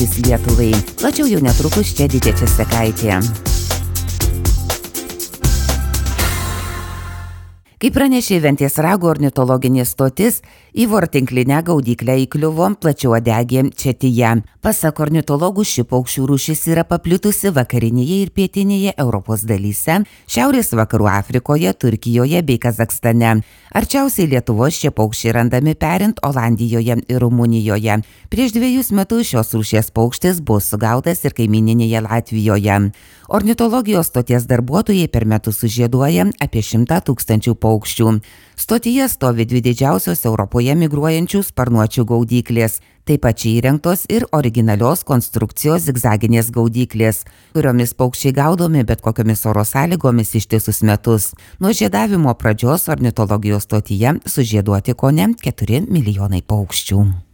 Lietuvai. Plačiau jau netrukus čia Didė Česekaitė. Kaip pranešė Ventės rago ornitologinė stotis, į vortinklinę gaudyklę įkliuvo plačiauodegė četija. Pasak ornitologų, ši paukščių rūšis yra paplitusi vakarinėje ir pietinėje Europos dalyse, šiaurės vakarų Afrikoje, Turkijoje bei Kazakstane. Arčiausiai Lietuvos šie paukščiai randami perint Olandijoje ir Rumunijoje. Prieš 2 metus šios rūšies paukštis buvo sugautas ir kaimininėje Latvijoje. Ornitologijos stoties darbuotojai per metus sužieduoja apie 100 000 paukščių. Stotyje stovi 2 didžiausios Europoje migruojančių sparnuočių gaudyklės. Taip pat čia įrengtos ir originalios konstrukcijos zigzaginės gaudyklės, kuriomis paukščiai gaudomi bet kokiomis oro sąlygomis ištisus metus. Nuo žiedavimo pradžios ornitologijos stotyje sužieduoti kone 4 milijonai paukščių.